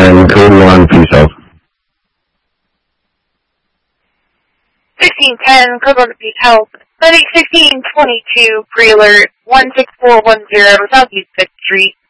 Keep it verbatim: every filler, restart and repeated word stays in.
ten, code one, please hold. sixteen ten, code one, please help. Medic sixteen twenty-two, pre-alert, one six four one zero, Southeast fifth Street.